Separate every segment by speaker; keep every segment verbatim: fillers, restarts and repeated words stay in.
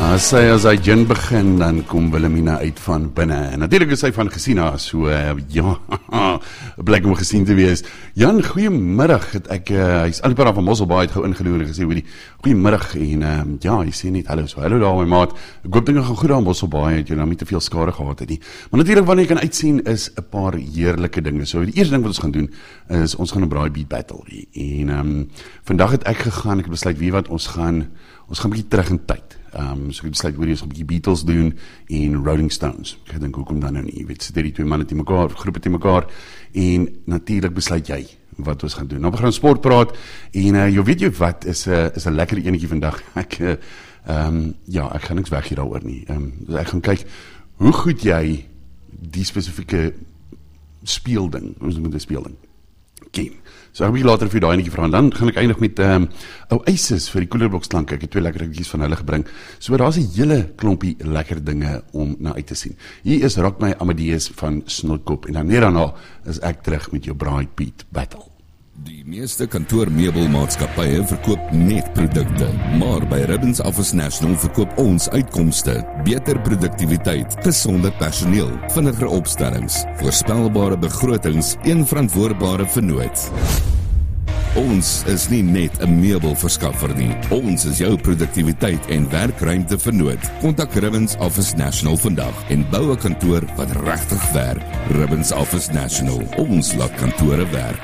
Speaker 1: As sy as hy gin begin, dan kom Wilhelmina uit van binne. En natuurlijk is sy van Gesina, so uh, ja, blyk om gesien te wees. Jan, goeiemiddag, het ek, uh, hy is al die paar van Mosselbaai het gauw ingeloer en gesê, hoorie, goeiemiddag, en uh, ja, hy sê net, hallo, so, hallo daar my maat, ek hoop dinge gaan goed aan Mosselbaai, het jy nou nie te veel skade gehad het nie. Maar natuurlijk wat ek kan uitsien is 'n paar heerlike dinge. So die eerste ding wat ons gaan doen, is ons gaan 'n braai beat battle. En um, vandag het ek gegaan, ek het besluit, wie wat, ons gaan, ons gaan 'n bietjie terug in tyd. Um, so ek besluit, hoor jy, ons gaan 'n bietjie Beatles doen en Rolling Stones. Ek dink, hoekom dan nou nie, jy weet, sit die twee manne te mekaar, groepe te mekaar, en natuurlijk besluit jy wat ons gaan doen. Nou, we gaan sport praat, en uh, jy weet jy wat, is 'n uh, is 'n lekker enetjie vandag. Ek, uh, um, ja, ek gaan niks weg hier daaroor nie. Um, dus ek gaan kyk, hoe goed jy die spesifieke speelding, ons moet die speelding, ken. So ek moet later vir die enetjie vraag, en dan gaan ek eindig met um, ou eises vir die koelerblokklanke. Ek het twee lekker dingetjies van hulle gebring. So daar is 'n hele klompie lekker dinge om na uit te sien. Hier is Rock My Amadeus van Snotkop, en dan net daarna is ek terug met jou Braai Beat Battle.
Speaker 2: Die meeste kantoormeubelmaatskappye verkoop net produkte, maar by Ribbons Office National verkoop ons uitkomste, beter produktiwiteit, gesonder personeel, vinniger opstellings, voorspelbare begrotings en verantwoordbare vennoot. Ons is nie net 'n meubelverskaffer nie, ons is jou produktiwiteit en werkruimte vennoot. Kontak Ribbons Office National vandag en bou 'n kantoor wat regtig werk. Ribbons Office National, ons laat kantore werk.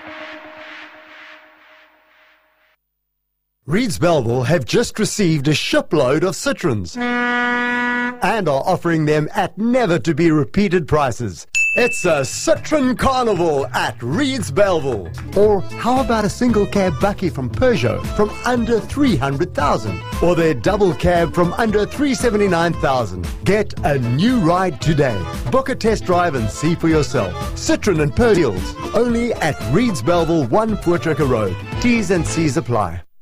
Speaker 3: Reeds Belleville have just received a shipload of citrons and are offering them at never-to-be-repeated prices. It's a Citron Carnival at Reeds Belleville. Or how about a single cab Bucky from Peugeot from under three hundred thousand? Or their double cab from under three hundred seventy-nine thousand? Get a new ride today. Book a test drive and see for yourself. Citron and Peugeot deals only at Reeds Belleville, one Voortrekker Road. T's and C's apply.